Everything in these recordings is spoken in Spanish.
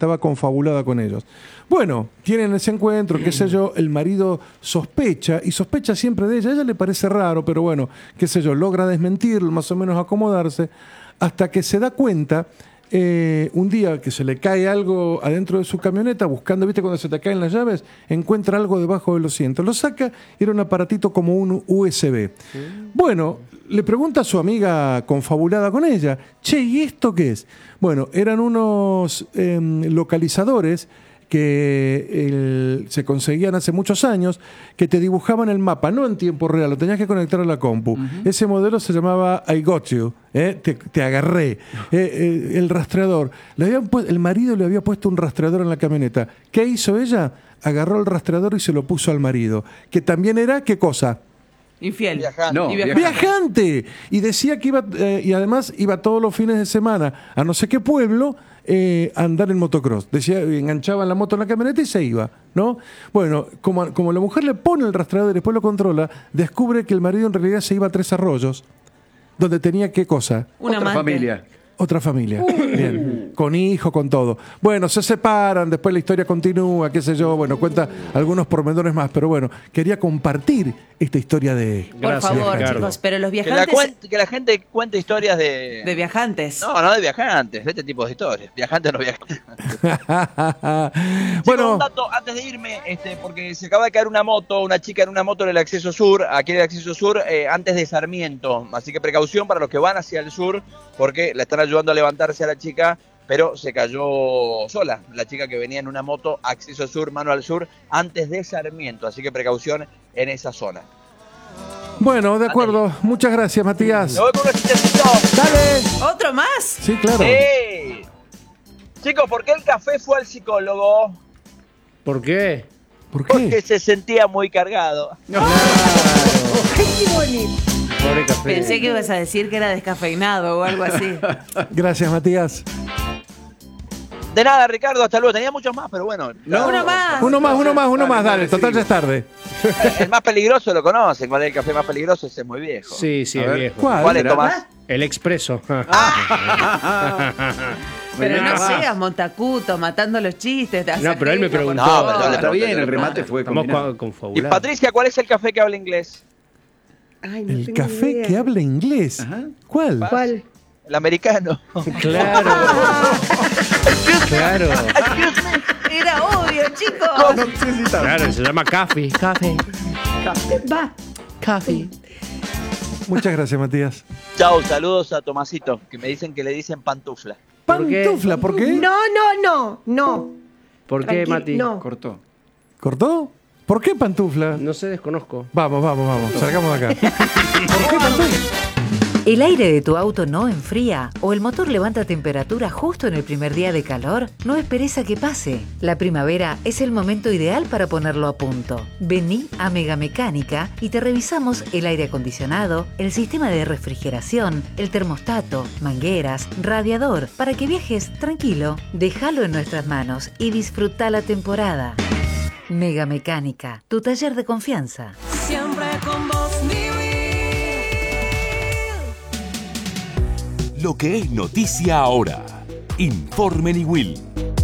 estaba confabulada con ellos. Bueno, tienen ese encuentro, qué sé yo, el marido sospecha, y sospecha siempre de ella. A ella le parece raro, pero bueno, qué sé yo, logra desmentirlo, más o menos acomodarse, hasta que se da cuenta un día que se le cae algo adentro de su camioneta, buscando, ¿viste? Cuando se te caen las llaves, encuentra algo debajo de los asientos. Lo saca y era un aparatito como un USB. Bueno, le pregunta a su amiga confabulada con ella, che, ¿y esto qué es? Bueno, eran unos localizadores que se conseguían hace muchos años, que te dibujaban el mapa, no en tiempo real, lo tenías que conectar a la compu. Ese modelo se llamaba I Got You, te agarré. El rastreador. El marido le había puesto un rastreador en la camioneta. ¿Qué hizo ella? Agarró el rastreador y se lo puso al marido. Que también era, ¿qué cosa? Infiel. Viajante. No, Viajante. Y decía que iba, y además iba todos los fines de semana a no sé qué pueblo a andar en motocross. Decía, enganchaba la moto en la camioneta y se iba, ¿no? Bueno, como la mujer le pone el rastreador y después lo controla, descubre que el marido en realidad se iba a Tres Arroyos, donde tenía ¿qué cosa? Una Otra amante. familia. Otra familia. Bien. Con hijo, con todo. Bueno, se separan, después la historia continúa, qué sé yo, bueno, cuenta algunos pormenores más, pero bueno, quería compartir esta historia de... Por favor, Ricardo. chicos, pero los Que viajantes... que la gente cuente historias De viajantes. No de viajantes, de este tipo de historias. Viajantes no viajantes. Bueno, Un dato antes de irme, porque se acaba de caer una chica en una moto en el acceso sur, aquí en el acceso sur, antes de Sarmiento. Así que precaución para los que van hacia el sur, porque la están ayudando a levantarse a la chica, pero se cayó sola. La chica que venía en una moto, acceso sur, mano al sur, antes de Sarmiento. Así que precaución en esa zona. bueno, de acuerdo. Muchas gracias, Matías. Me voy con un chistecito. Dale. ¿Otro más? Sí, claro. ¡Sí! Chicos, ¿por qué el café fue al psicólogo? ¿Por qué? ¿Por qué? Porque se sentía muy cargado. Pobre café. Pensé que ibas a decir que era descafeinado o algo así. Gracias, Matías. De nada, Ricardo, hasta luego. Tenía muchos más, pero bueno. Uno más. Uno más, dale. Total, ya es tarde. El más peligroso lo conocen. ¿Cuál es el café más peligroso? Ese es muy viejo. Sí, sí, A es ver. viejo. ¿Cuál? es, Tomás? El expreso. Pero no Nada más. seas Montacuto matando los chistes. No, pero él me preguntó. No, pero Está bien, el remate fue Estamos combinado. Y confabulados. Patricia, ¿cuál es el café que habla inglés? Ay, no El tengo café idea. que habla inglés. Ajá. ¿Cuál? ¿Cuál? El americano. Claro. Claro. Era obvio, chicos. No sé si está. Claro, se llama café. Café. Va. Café. Muchas gracias, Matías. Chau, saludos a Tomasito, que me dicen que le dicen pantufla. ¿Por qué? Pantufla, ¿por qué? No. ¿Por qué, Tranqui- Mati? no. Cortó. ¿Cortó? ¿Por qué pantufla? No sé, desconozco. Vamos, salgamos de acá. ¿Por qué pantufla? ¿El aire de tu auto no enfría o el motor levanta temperatura justo en el primer día de calor? No esperes a que pase. La primavera es el momento ideal para ponerlo a punto. Vení a Mega Mecánica y te revisamos el aire acondicionado, el sistema de refrigeración, el termostato, mangueras, radiador, para que viajes tranquilo. Déjalo en nuestras manos y disfruta la temporada. Mega Mecánica, tu taller de confianza. Siempre con vos, mi Lo que es noticia ahora. Informe Niwil.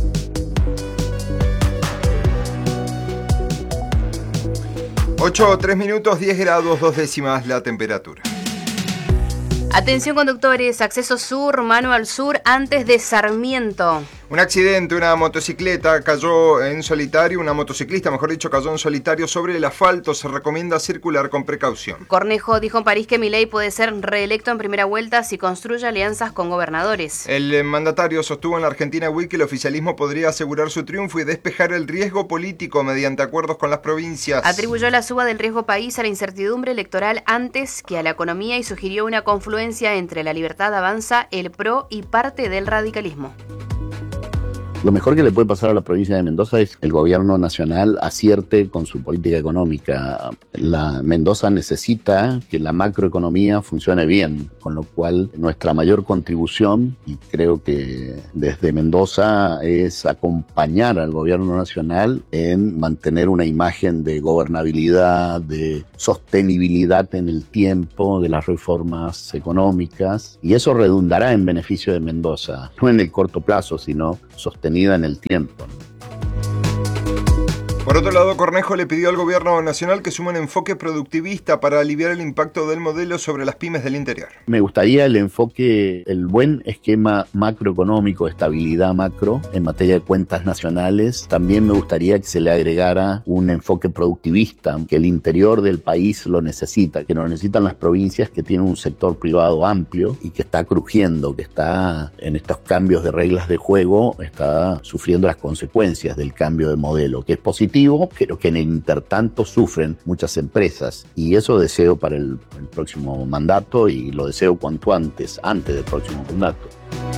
8:03, 10 grados, 2 décimas la temperatura. Atención conductores, acceso sur, mano al sur, antes de Sarmiento. Un accidente, una motocicleta cayó en solitario, una motociclista, mejor dicho, cayó en solitario sobre el asfalto. Se recomienda circular con precaución. Cornejo dijo en París que Milei puede ser reelecto en primera vuelta si construye alianzas con gobernadores. El mandatario sostuvo en la Argentina Week que el oficialismo podría asegurar su triunfo y despejar el riesgo político mediante acuerdos con las provincias. Atribuyó la suba del riesgo país a la incertidumbre electoral antes que a la economía y sugirió una confluencia entre la Libertad Avanza, el PRO y parte del radicalismo. Lo mejor que le puede pasar a la provincia de Mendoza es que el gobierno nacional acierte con su política económica. La Mendoza necesita que la macroeconomía funcione bien, con lo cual nuestra mayor contribución, y creo que desde Mendoza, es acompañar al gobierno nacional en mantener una imagen de gobernabilidad, de sostenibilidad en el tiempo de las reformas económicas, y eso redundará en beneficio de Mendoza, no en el corto plazo, sino sostenibilidad sostenida en el tiempo. Por otro lado, Cornejo le pidió al gobierno nacional que sume un enfoque productivista para aliviar el impacto del modelo sobre las pymes del interior. Me gustaría el enfoque, el buen esquema macroeconómico, estabilidad macro en materia de cuentas nacionales. También me gustaría que se le agregara un enfoque productivista, que el interior del país lo necesita, que lo necesitan las provincias que tienen un sector privado amplio y que está crujiendo, que está en estos cambios de reglas de juego, está sufriendo las consecuencias del cambio de modelo, que es positivo, pero que en el intertanto sufren muchas empresas, y eso deseo para el próximo mandato, y lo deseo cuanto antes del próximo mandato.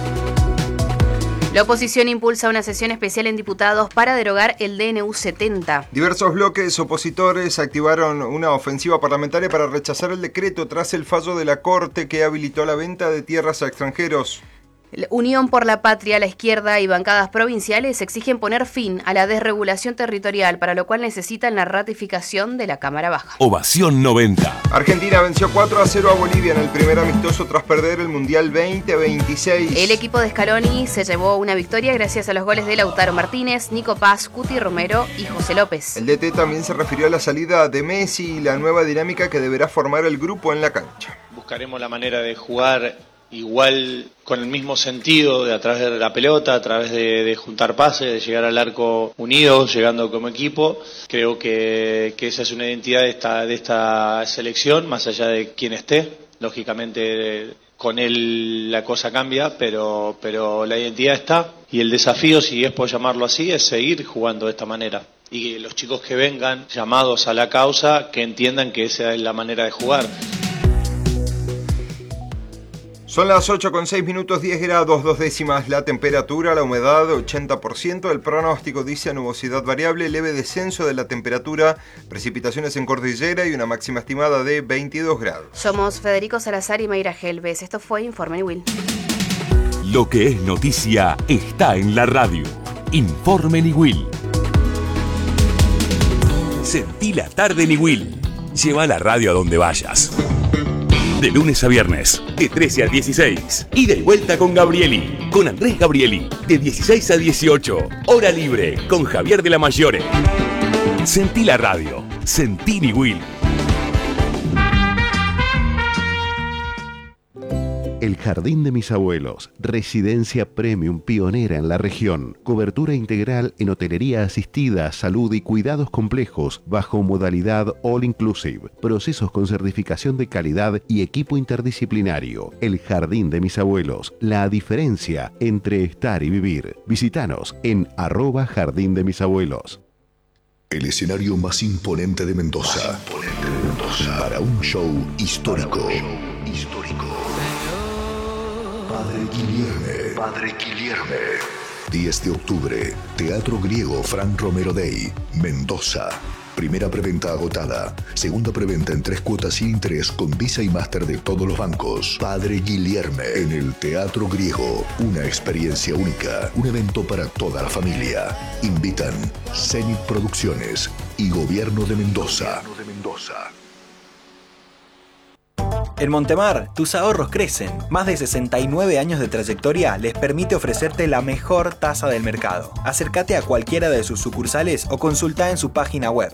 La oposición impulsa una sesión especial en diputados para derogar el DNU 70. Diversos bloques opositores activaron una ofensiva parlamentaria para rechazar el decreto tras el fallo de la Corte que habilitó la venta de tierras a extranjeros. Unión por la Patria, la izquierda y bancadas provinciales exigen poner fin a la desregulación territorial, para lo cual necesitan la ratificación de la Cámara Baja. Ovación 90. Argentina venció 4-0 a Bolivia en el primer amistoso tras perder el Mundial 2026. El equipo de Scaloni se llevó una victoria gracias a los goles de Lautaro Martínez, Nico Paz, Cuti Romero y José López. El DT también se refirió a la salida de Messi y la nueva dinámica que deberá formar el grupo en la cancha. Buscaremos la manera de jugar igual, con el mismo sentido, de a través de la pelota, a través de juntar pases, de llegar al arco unidos, llegando como equipo. Creo que esa es una identidad de esta selección, más allá de quién esté. Lógicamente con él la cosa cambia, pero la identidad está, y el desafío, si es por llamarlo así, es seguir jugando de esta manera. Y los chicos que vengan llamados a la causa, que entiendan que esa es la manera de jugar. Son las 8:06, 10 grados 2 décimas la temperatura, la humedad 80%, el pronóstico dice nubosidad variable, leve descenso de la temperatura, precipitaciones en cordillera y una máxima estimada de 22 grados. Somos Federico Salazar y Mayra Helves. Esto fue Informe Niwil. Lo que es noticia está en la radio. Informe Niwil. Sentí la tarde Niwil. Lleva la radio a donde vayas. De lunes a viernes, de 13 a 16. Ida y vuelta con Gabrieli, con Andrés Gabrieli. De 16 a 18. Hora libre, con Javier de la Mayore. Sentí la radio. Sentí Niwil. El Jardín de mis abuelos, residencia premium pionera en la región, cobertura integral en hotelería asistida, salud y cuidados complejos bajo modalidad all inclusive, procesos con certificación de calidad y equipo interdisciplinario. El Jardín de mis abuelos, la diferencia entre estar y vivir. Visítanos en @Jardín de mis abuelos. El escenario más imponente de Mendoza. Para un show histórico. Padre Guillerme. 10 de octubre, Teatro Griego Fran Romero Day, Mendoza. Primera preventa agotada. Segunda preventa en 3 cuotas sin interés con Visa y Master de todos los bancos. Padre Guillerme en el Teatro Griego. Una experiencia única. Un evento para toda la familia. Invitan Zenit Producciones y Gobierno de Mendoza. En Montemar, tus ahorros crecen. Más de 69 años de trayectoria les permite ofrecerte la mejor tasa del mercado. Acércate a cualquiera de sus sucursales o consulta en su página web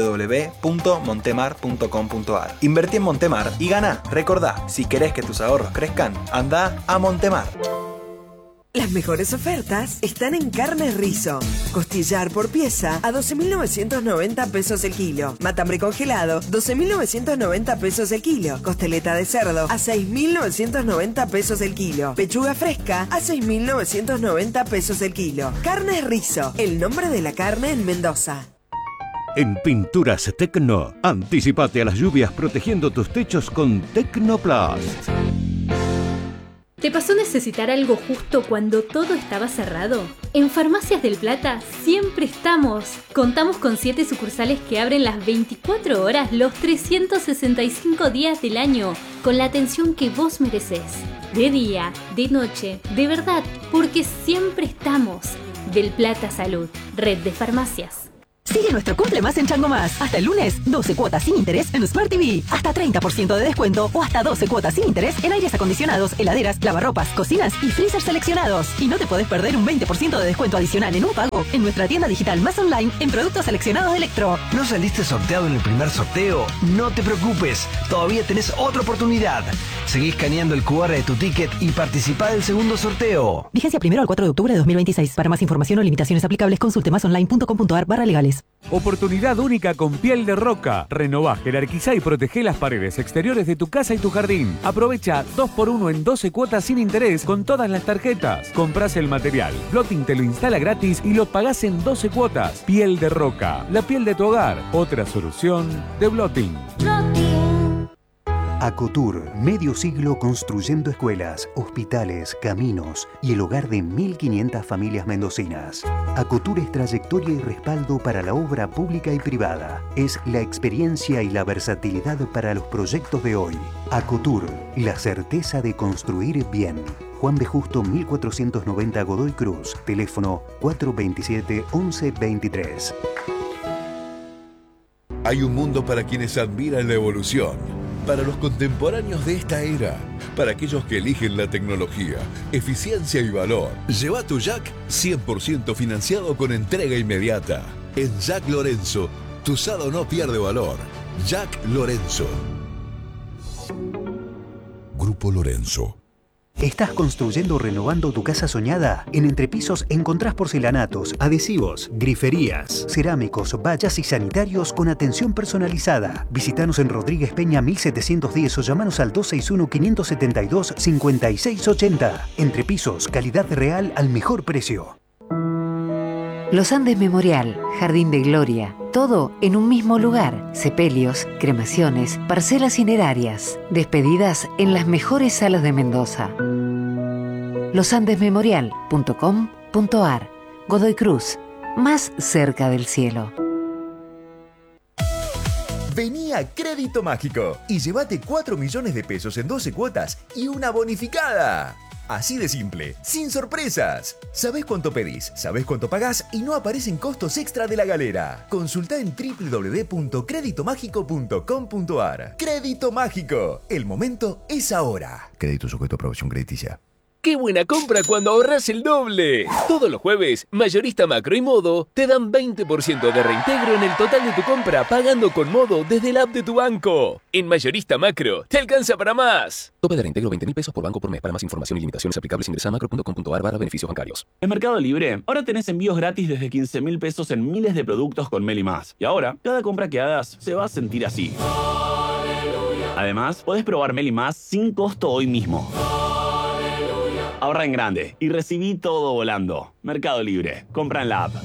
www.montemar.com.ar. Invertí en Montemar y gana. Recordá, si querés que tus ahorros crezcan, anda a Montemar. Las mejores ofertas están en Carnes Rizo. Costillar por pieza a 12.990 pesos el kilo. Matambre congelado, 12.990 pesos el kilo. Costeleta de cerdo a 6.990 pesos el kilo. Pechuga fresca a 6.990 pesos el kilo. Carnes Rizo, el nombre de la carne en Mendoza. En Pinturas Tecno, anticipate a las lluvias protegiendo tus techos con Tecnoplast. ¿Te pasó necesitar algo justo cuando todo estaba cerrado? En Farmacias del Plata siempre estamos. Contamos con 7 sucursales que abren las 24 horas los 365 días del año, con la atención que vos merecés. De día, de noche, de verdad, porque siempre estamos. Del Plata Salud, red de farmacias. Sigue nuestro cumple más en Chango Más. Hasta el lunes, 12 cuotas sin interés en Smart TV. Hasta 30% de descuento o hasta 12 cuotas sin interés en aires acondicionados, heladeras, lavarropas, cocinas y freezers seleccionados. Y no te podés perder un 20% de descuento adicional en un pago en nuestra tienda digital Más Online en productos seleccionados de Electro. ¿No saliste sorteado en el primer sorteo? No te preocupes, todavía tenés otra oportunidad. Seguí escaneando el QR de tu ticket y participá del segundo sorteo. Vigencia 1 al 4 de octubre de 2026. Para más información o limitaciones aplicables, consulte masonline.com.ar/legales. Oportunidad única con Piel de Roca. Renová, jerarquizá y protegé las paredes exteriores de tu casa y tu jardín. Aprovecha 2x1 en 12 cuotas sin interés con todas las tarjetas. Comprás el material, Blotting te lo instala gratis y lo pagás en 12 cuotas. Piel de Roca, la piel de tu hogar. Otra solución de Blotting. Acotur, medio siglo construyendo escuelas, hospitales, caminos y el hogar de 1.500 familias mendocinas. Acotur es trayectoria y respaldo para la obra pública y privada. Es la experiencia y la versatilidad para los proyectos de hoy. Acotur, la certeza de construir bien. Juan B. Justo 1490 Godoy Cruz, teléfono 427-1123. Hay un mundo para quienes admiran la evolución, para los contemporáneos de esta era, para aquellos que eligen la tecnología, eficiencia y valor. Lleva tu Jack 100% financiado con entrega inmediata. En Jack Lorenzo, tu usado no pierde valor. Jack Lorenzo. Grupo Lorenzo. ¿Estás construyendo o renovando tu casa soñada? En Entrepisos encontrás porcelanatos, adhesivos, griferías, cerámicos, vallas y sanitarios con atención personalizada. Visítanos en Rodríguez Peña 1710 o llamanos al 261-572-5680. Entrepisos, calidad real al mejor precio. Los Andes Memorial, Jardín de Gloria, todo en un mismo lugar. Sepelios, cremaciones, parcelas cinerarias, despedidas en las mejores salas de Mendoza. losandesmemorial.com.ar. Godoy Cruz, más cerca del cielo. Vení a Crédito Mágico y llévate 4 millones de pesos en 12 cuotas y una bonificada. Así de simple, sin sorpresas. Sabés cuánto pedís, sabés cuánto pagás y no aparecen costos extra de la galera. Consultá en www.creditomágico.com.ar. Crédito Mágico. El momento es ahora. Crédito sujeto a aprobación crediticia. ¡Qué buena compra cuando ahorras el doble! Todos los jueves, Mayorista Macro y Modo te dan 20% de reintegro en el total de tu compra pagando con Modo desde la app de tu banco. En Mayorista Macro, te alcanza para más. Tope de reintegro 20.000 pesos por banco por mes. Para más información y limitaciones aplicables ingresa a macro.com.ar/beneficios bancarios. En Mercado Libre, ahora tenés envíos gratis desde 15.000 pesos en miles de productos con Meli Más. Y ahora, cada compra que hagas se va a sentir así. Además, podés probar Meli Más sin costo hoy mismo. Ahorra en grande y recibí todo volando. Mercado Libre. Compra en la app.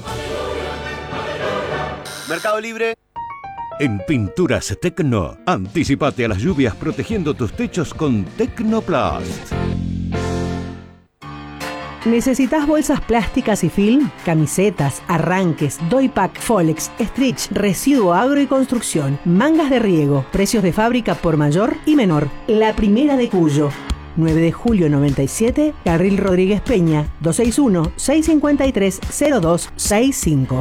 Mercado Libre. En Pinturas Tecno, anticipate a las lluvias protegiendo tus techos con Tecnoplast. ¿Necesitas bolsas plásticas y film? Camisetas, arranques, doypack, folex, stretch, residuo agro y construcción, mangas de riego, precios de fábrica por mayor y menor. La primera de Cuyo. 9 de julio 97, Carril Rodríguez Peña, 261-653-0265.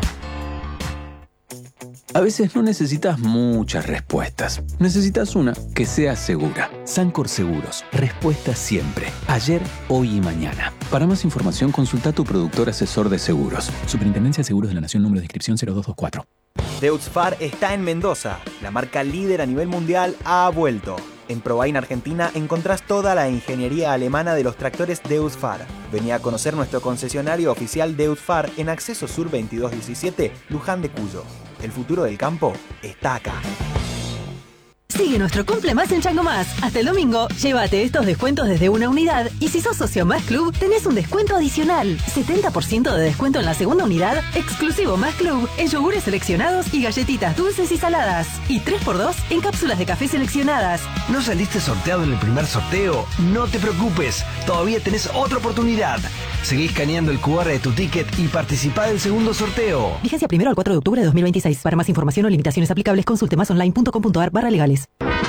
A veces no necesitas muchas respuestas. Necesitas una que sea segura. Sancor Seguros. Respuesta siempre. Ayer, hoy y mañana. Para más información, consulta a tu productor asesor de seguros. Superintendencia de Seguros de la Nación, número de inscripción 0224. Deutz-Fahr está en Mendoza. La marca líder a nivel mundial ha vuelto. En Probain Argentina encontrás toda la ingeniería alemana de los tractores Deutz-Fahr. Vení a conocer nuestro concesionario oficial Deutz-Fahr en Acceso Sur 2217, Luján de Cuyo. El futuro del campo está acá. Sigue nuestro cumple más en Chango Más. Hasta el domingo, llévate estos descuentos desde una unidad y si sos socio Más Club, tenés un descuento adicional. 70% de descuento en la segunda unidad, exclusivo Más Club, en yogures seleccionados y galletitas dulces y saladas. Y 3x2 en cápsulas de café seleccionadas. ¿No saliste sorteado en el primer sorteo? No te preocupes, todavía tenés otra oportunidad. Seguí escaneando el QR de tu ticket y participá del segundo sorteo. Vigencia 1 al 4 de octubre de 2026. Para más información o limitaciones aplicables, consulte masonline.com.ar/legales.